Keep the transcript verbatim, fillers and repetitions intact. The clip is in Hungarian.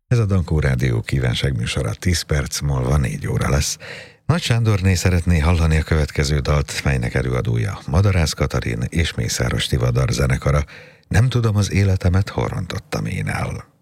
Ez a Dankó Rádió kívánságműsora, tíz perc múlva négy óra lesz. Nagy Sándorné szeretné hallani a következő dalt, melynek előadója Madarász Katalin és Mészáros Tivadar zenekara. Nem tudom az életemet, hol rontottam én el.